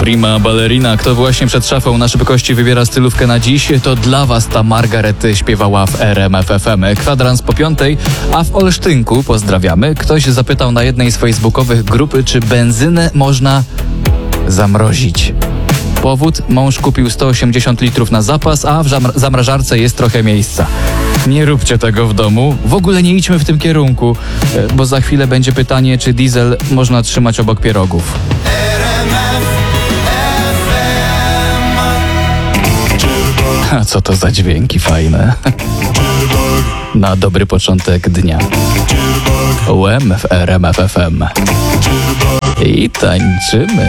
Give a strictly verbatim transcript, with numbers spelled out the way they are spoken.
Prima ballerina. Kto właśnie przed szafą na szybkości wybiera stylówkę na dziś, to dla was ta Margaret śpiewała w R M F F M. Kwadrans po piątej, a w Olsztynku, pozdrawiamy, ktoś zapytał na jednej z facebookowych grup, czy benzynę można zamrozić. Powód: mąż kupił sto osiemdziesiąt litrów na zapas, a w zamrażarce jest trochę miejsca. Nie róbcie tego w domu. W ogóle nie idźmy w tym kierunku, bo za chwilę będzie pytanie, czy diesel można trzymać obok pierogów. A co to za dźwięki fajne. Na dobry początek dnia. Łem w R M F F M. I tańczymy.